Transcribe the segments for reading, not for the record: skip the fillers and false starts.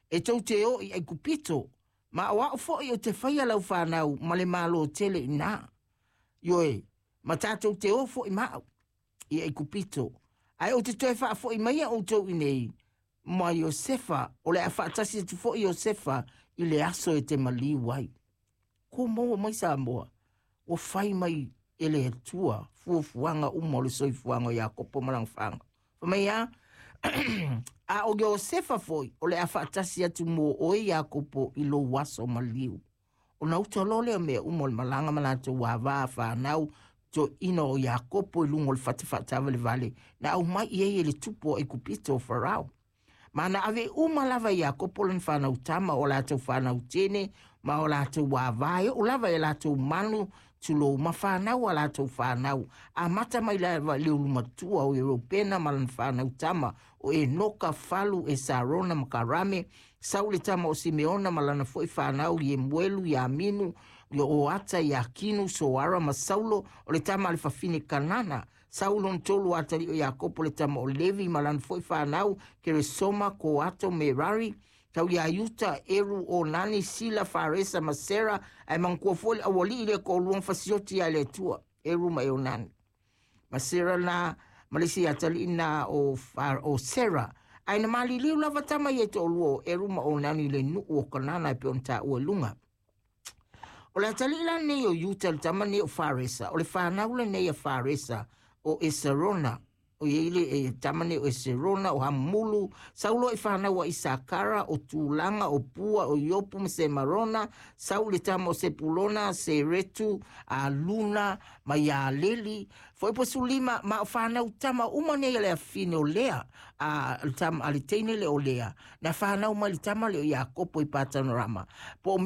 e tau te o i kupito, ma wa o fo i o te whaia lau whanau, ma le malo tele ina. Yoe, ma tātou te o fo i mau, i kupito. Ai o te toi wha fo i maia o tau i nei, ma Iosefa, o le a whaatasi tu fo i Iosefa, i le aso e te mali wai. Ko moa mai sa moa, o whai mai e le tua, fuafuanga uma o le soifuanga i a kopo marang whanga. Whamai a, a o Iosefa foi, o le a whaatasi atu mo o i a kopo i lo waso maliu. O na utalole o mea uma o le malanga malata wa waa whanau, to ino o i a kopo i lungo le whatawhatawa le vale, na au mai i le tupo e kupito o Farao. Mana ave lava i a kopo lan whanau tama o lātou whanau tene, ma o lātou wāwae, o lava i lātou manu, tulo ma whanau a lātou whanau. A mata mai lava leo lumatua o Europena malan whanau tama, o e noka falu e Sarona makarame, saule tama o Simeona malana foi whanau i e muelu i a minu, i o ata i a kinu soara ma saulo, o le tama le fafine kanana, Saulo ntolu atari o Yakopo le tama o Levi malan foi whanau kere soma ko ato Merari, tau ia yuta eru o nani sila faresa masera ai mankua foli awali ile ko luang fasioti ale tua eru mai o nani. Masera na malisi atali na o Sera ai na mali liu lava tama yeto o luo eru ma o nani le nu o kanana pe onta o lunga. O le atali ila ne o yuta le tama ne o faresa, o le whanau le ne o faresa, o Esarona, o yeile e tamane o Esarona, o Hamulu, saulo e whana wa Isakara, o Tūlanga, o Pua, o Iopu, se Marona, saule tama o Sepulona, se Retu, a Luna, ma ia Leli, foi po sulima, ma o whana utama, umane le a fine o lea, a tama aliteine le o lea, na whana umali tama le o Iakopo i Patanorama, po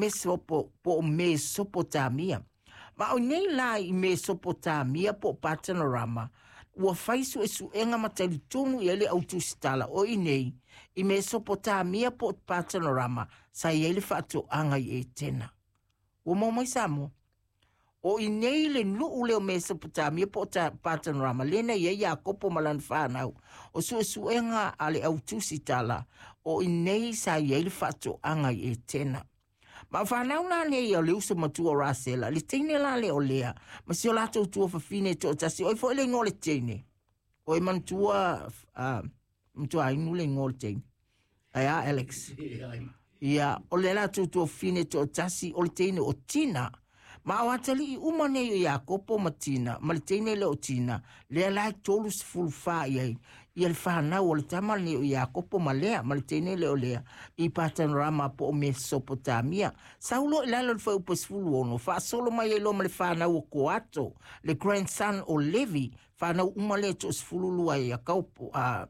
Mesopotamia. Ma o nei la i Mesopotamia po Patanorama, ua faisu e suenga matali tonu i ele autusitala o i nei, i Mesopotamia po Patanorama, sa i ele whaato anga i e tena. Ua maumai samo, o i nei le nuu leo Mesopotamia po Patanorama, lena i e Iakopo malan whanau, o suenga ale autusitala, o i nei sa i ele whaato anga i e tena. Ma whanau nā ne i o leo se matua rasela, le teine la le o lea, ma si o lato tua whawhine to tasi, oi fo le ngō le teine. Oi mantua, mtua inu le ngō le teine. Aia, Alex. Ia, o le lato tua whawhine to tasi, o le teine o tina. Ma o atali i umane i o Iakopo ma tina, ma le teine le o tina, lea lai tolu se fulfa iai, i al whanau o le tamal ni o Iakopo ma lea, ma le teine le o lea, i Patanorama po o Mesopotamia. Saulo i lalo le whau pasfulu ono, wha solo mai e lo ma le whanau o Koato, le grandson o Levi, whanau umale to sfululu a Iakopo,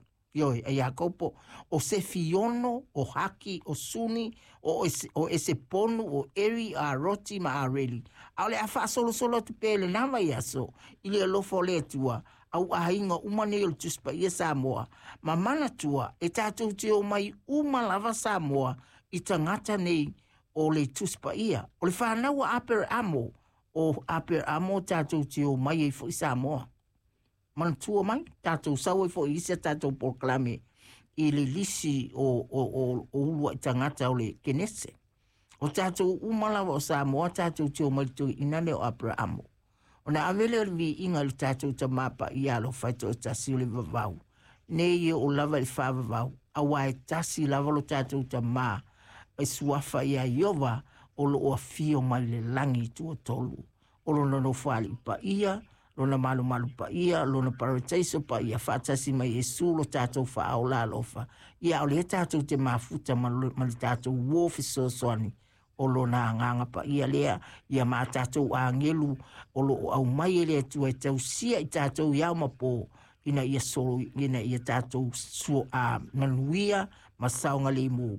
a Iakopo, o Sefiono, o Haki, o Suni, o Eseponu, o Eri, a Roti, ma a Reli. Au le a wha solo tu pele nama i aso, ili a lofo le tua, au a inga umane il tuspa i Samoa. Ma mana tua, e tātou te o mai umalava Samoa, i tangata nei o le tuspa ia. O le whanau a Aper Amo, o Aper Amo tātou te o mai e fo i Samoa. Mana tua mai, tātou sau e fo i isa tātou porklame i le lisi o ulua i tangata o le kenese. O tātou umalawa o Samoa, tātou te o maritoi inane o Abrahamo. O na avele o vi inga le tātou ta mapa i alo whaito o tasi o le vavau. Nei o lava i whavavau, a wae tasi lava lo tātou ta maa, e suafa i a Iova o lo o fio mai le langi tu o tolu. O lo no whali pa ia, lona malu pa ia, lona parataiso pa ia, whaatasi mai Jesu lo tātou whaaola lofa. Ia o le tātou te mafuta ma le tātou wofi sosoani, o lona anganga pa ia lea, ia ma tātou angelu, o lo au mai lea tu e tau sia i tātou iau mapo, ina ia solo, ina ia tātou suo a manuia, ma saunga le mo,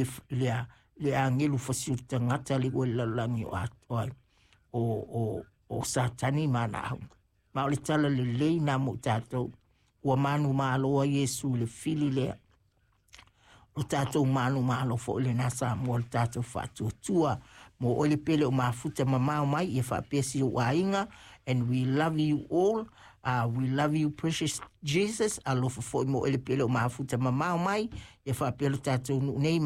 le angelu fasiuta ngata le ue lalangi o atoai, o satani mana au. Ma o le tala le lei na mo tātou, ua manu maaloa Yesu le fili lea. O tātou manu maalo fo le nasa mo le tātou whātua mo o le pele o mafuta mamao mai e whapesi o ainga. And we love you all. We love you, precious Jesus. Alofa fo mo o le pele o mafuta mamao mai e whapelo tātou nei